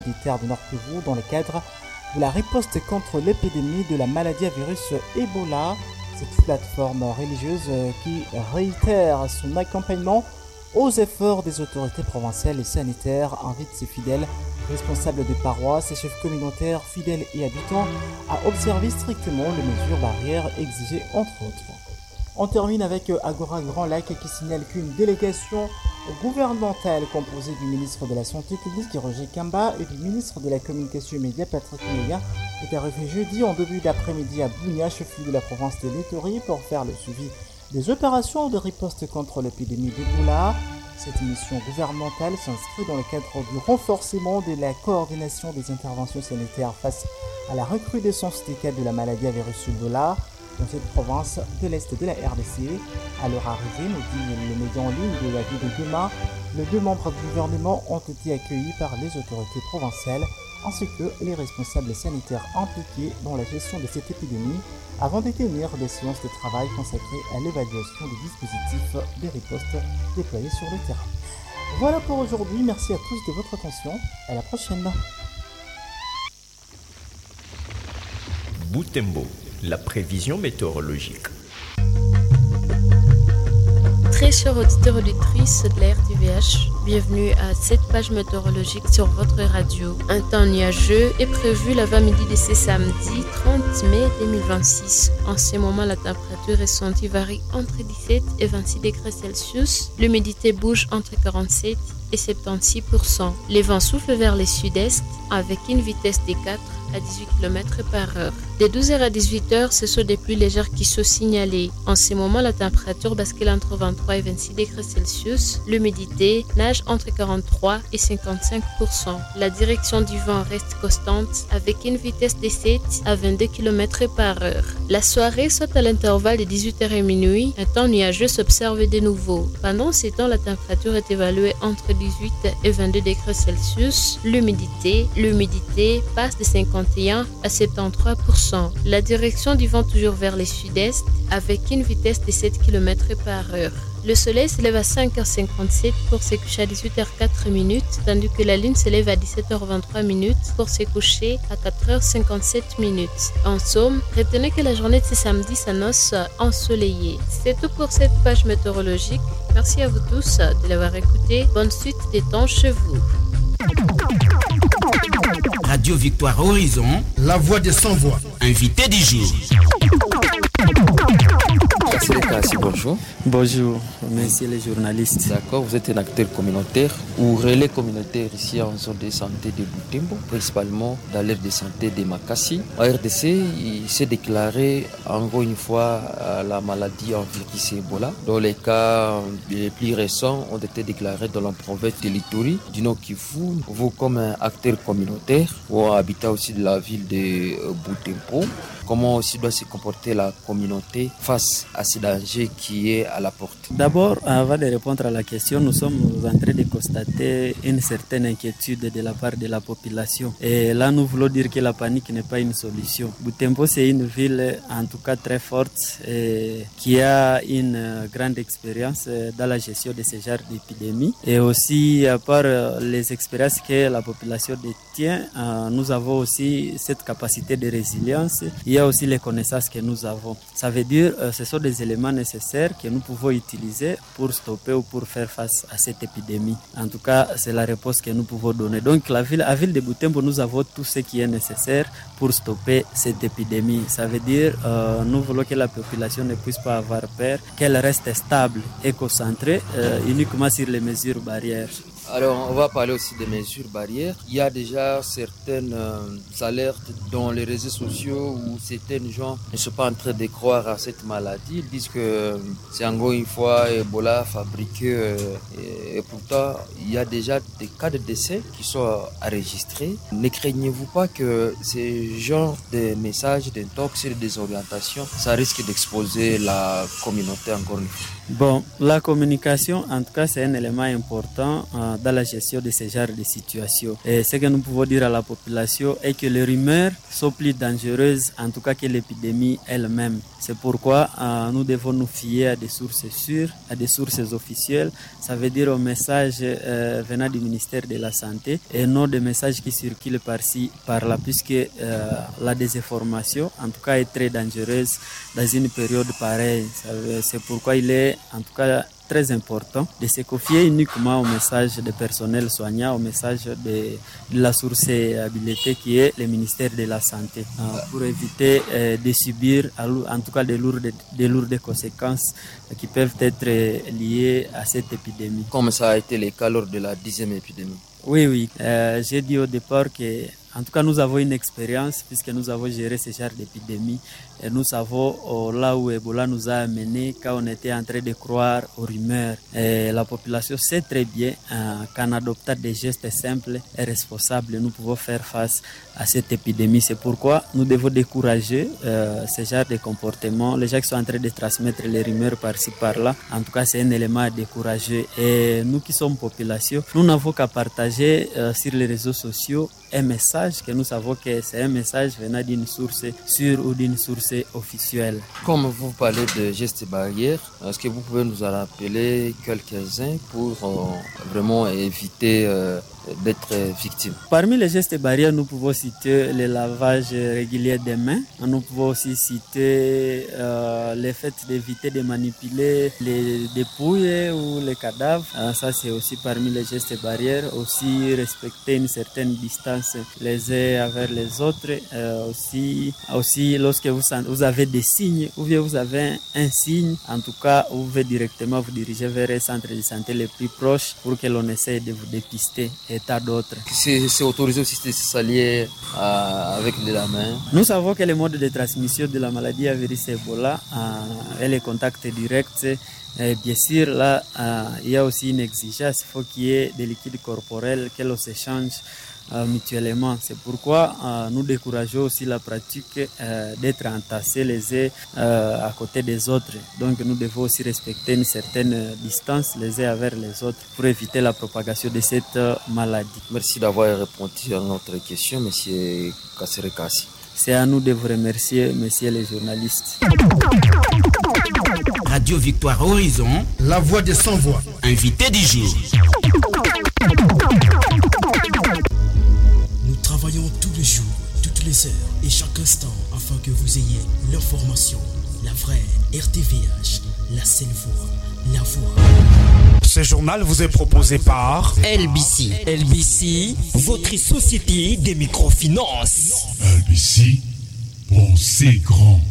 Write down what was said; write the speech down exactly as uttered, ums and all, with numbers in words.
militaire de Nord-Kivu dans le cadre de la riposte contre l'épidémie de la maladie à virus Ebola. Cette plateforme religieuse qui réitère son accompagnement aux efforts des autorités provinciales et sanitaires invite ses fidèles, responsables des paroisses et chefs communautaires, fidèles et habitants à observer strictement les mesures barrières exigées entre autres. On termine avec Agora Grand Lac qui signale qu'une délégation gouvernementale composée du ministre de la Santé publique Roger Kamba et du ministre de la Communication et Médias Patrick Mouya est arrivé jeudi en début d'après-midi à Bunia, chef-lieu de la province de l'Ituri, pour faire le suivi des opérations de riposte contre l'épidémie d'Ebola. Cette mission gouvernementale s'inscrit dans le cadre du renforcement de la coordination des interventions sanitaires face à la recrudescence des cas de la maladie à virus Ebola dans cette province de l'Est de la R D C. À leur arrivée, nous dit le média en ligne de la ville de Goma, les deux membres du gouvernement ont été accueillis par les autorités provinciales ainsi que les responsables sanitaires impliqués dans la gestion de cette épidémie avant de tenir des séances de travail consacrées à l'évaluation des dispositifs de riposte déployés sur le terrain. Voilà pour aujourd'hui, merci à tous de votre attention, à la prochaine. Butembo, la prévision météorologique. Très chers auditeurs et auditrices de la R T V H, bienvenue à cette page météorologique sur votre radio. Un temps nuageux est prévu l'avant-midi de ce samedi trente mai deux mille vingt-six. En ce moment, la température ressentie varie entre dix-sept et vingt-six degrés Celsius. L'humidité bouge entre quarante-sept et soixante-seize pour cent. Les vents soufflent vers le sud-est avec une vitesse de quatre à dix-huit kilomètres par heure. De douze heures à dix-huit heures, ce sont des pluies légères qui sont signalées. En ce moment, la température bascule entre vingt-trois et vingt-six degrés Celsius. L'humidité nage entre quarante-trois et cinquante-cinq pour cent. La direction du vent reste constante avec une vitesse de sept à vingt-deux kilomètres par heure. La soirée saute à l'intervalle de dix-huit heures et minuit. Un temps nuageux s'observe de nouveau. Pendant ce temps, la température est évaluée entre dix-huit et vingt-deux degrés Celsius. L'humidité, l'humidité passe de cinquante et un à soixante-treize pour cent. La direction du vent toujours vers le sud-est avec une vitesse de sept kilomètres par heure. Le soleil se lève à cinq heures cinquante-sept pour se coucher à dix-huit heures quatre minutes, tandis que la lune se lève à dix-sept heures vingt-trois minutes pour se coucher à quatre heures cinquante-sept minutes. En somme, retenez que la journée de ce samedi s'annonce ensoleillée. C'est tout pour cette page météorologique. Merci à vous tous de l'avoir écouté. Bonne suite des temps chez vous. Radio Victoire Horizon, la voix des sans-voix. Invité du jour. Bonjour. Bonjour, messieurs les journalistes. D'accord, vous êtes un acteur communautaire ou relais communautaire ici en zone de santé de Butembo, principalement dans l'aire de santé de Makassi. En R D C, il s'est déclaré encore une fois la maladie en virus Ebola, dont les cas les plus récents ont été déclarés dans la province de l'Ituri, du Nord Kivu. Vous, comme un acteur communautaire ou un habitant aussi de la ville de Butembo, comment aussi doit se comporter la communauté face à ce danger qui est à la porte? D'abord, avant de répondre à la question, nous sommes en train de constater une certaine inquiétude de la part de la population. Et là, nous voulons dire que la panique n'est pas une solution. Butembo, c'est une ville en tout cas très forte et qui a une grande expérience dans la gestion de ce genre d'épidémie. Et aussi, à part les expériences que la population détient, nous avons aussi cette capacité de résilience. Il y a aussi les connaissances que nous avons. Ça veut dire que ce sont des éléments nécessaires que nous pouvons utiliser pour stopper ou pour faire face à cette épidémie. En tout cas, c'est la réponse que nous pouvons donner. Donc, la ville, la ville de Butembo, nous avons tout ce qui est nécessaire pour stopper cette épidémie. Ça veut dire euh, nous voulons que la population ne puisse pas avoir peur, qu'elle reste stable et concentrée euh, uniquement sur les mesures barrières. Alors, on va parler aussi des mesures barrières. Il y a déjà certaines euh, alertes dans les réseaux sociaux où certains gens ne sont pas en train de croire à cette maladie. Ils disent que euh, c'est encore une fois Ebola fabriqué euh, et, et pourtant, il y a déjà des cas de décès qui sont enregistrés. Ne craignez-vous pas que ce genre de messages, d'intox et de désorientation, ça risque d'exposer la communauté encore une fois? Bon, la communication, en tout cas, c'est un élément important euh, dans la gestion de ce genre de situation. Et ce que nous pouvons dire à la population est que les rumeurs sont plus dangereuses, en tout cas que l'épidémie elle-même. C'est pourquoi euh, nous devons nous fier à des sources sûres, à des sources officielles. Ça veut dire aux messages euh, venant du ministère de la Santé et non des messages qui circulent par-ci, par-là, puisque euh, la désinformation, en tout cas, est très dangereuse dans une période pareille. C'est pourquoi il est, en tout cas, très important de se confier uniquement au message des personnels soignants, au message de, de la source habilitée qui est le ministère de la Santé, euh, pour éviter euh, de subir en tout cas des lourdes, des lourdes conséquences qui peuvent être liées à cette épidémie. Comme ça a été le cas lors de la dixième épidémie. Oui, oui. Euh, j'ai dit au départ que, en tout cas, nous avons une expérience puisque nous avons géré ce genre d'épidémie et nous savons oh, là où Ebola nous a amenés quand on était en train de croire aux rumeurs. Et la population sait très bien euh, qu'en adoptant des gestes simples et responsables, nous pouvons faire face à cette épidémie. C'est pourquoi nous devons décourager euh, ce genre de comportement. Les gens qui sont en train de transmettre les rumeurs par-ci, par-là, en tout cas, c'est un élément à décourager. Et nous qui sommes population, nous n'avons qu'à partager euh, sur les réseaux sociaux un message que nous savons que c'est un message venant d'une source sûre ou d'une source officielle. Comme vous parlez de gestes barrières, est-ce que vous pouvez nous en rappeler quelques-uns pour euh, vraiment éviter euh, d'être victime? Parmi les gestes barrières, nous pouvons citer le lavage régulier des mains. Nous pouvons aussi citer euh, le fait d'éviter de manipuler les dépouilles ou les cadavres. Euh, ça, c'est aussi parmi les gestes barrières. Aussi, respecter une certaine distance les uns avec les autres. Euh, aussi, aussi, lorsque vous, vous avez des signes ou bien vous avez un signe, en tout cas, vous pouvez directement vous diriger vers un centre de santé le plus proche pour que l'on essaye de vous dépister. Et tas d'autres. C'est, c'est autorisé aussi de se saluer euh, avec la main. Nous savons que le mode de transmission de la maladie à virus Ebola euh, est le contact direct. Et bien sûr, là, euh, il y a aussi une exigence. Il faut qu'il y ait des liquides corporels que l'on s'échange euh, mutuellement. C'est pourquoi euh, nous décourageons aussi la pratique euh, d'être entassés les uns euh, à côté des autres. Donc nous devons aussi respecter une certaine distance les uns avec les autres pour éviter la propagation de cette euh, maladie. Merci d'avoir répondu à notre question, M. Kasserekasi. C'est à nous de vous remercier, messieurs les journalistes. Radio Victoire Horizon, la voix des sans-voix. Invité du jour. Nous travaillons tous les jours, toutes les heures et chaque instant afin que vous ayez l'information, la vraie R T V H, la seule voix, la voix. Ce journal vous est proposé par L B C. L B C, votre société des microfinances. L B C, pensez grand.